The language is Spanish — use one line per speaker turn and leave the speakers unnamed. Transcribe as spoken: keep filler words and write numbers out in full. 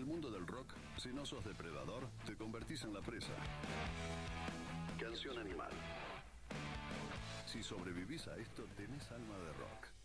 mundo del rock, si no sos depredador, te convertís en la presa. Canción Animal. Si sobrevivís a esto, tenés alma de rock.